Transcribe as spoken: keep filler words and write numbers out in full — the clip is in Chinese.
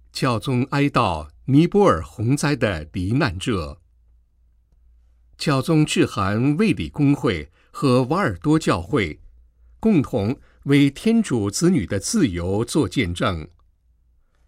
教宗哀悼尼泊尔洪灾的罹难者。教宗致函卫理公会和瓦尔多教会，共同为天主子女的自由做见证，